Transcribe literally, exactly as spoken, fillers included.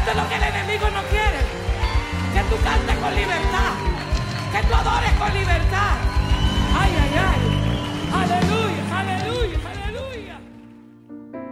Esto es lo que el enemigo no quiere. Que tú cantes con libertad. Que tú adores con libertad. Ay, ay,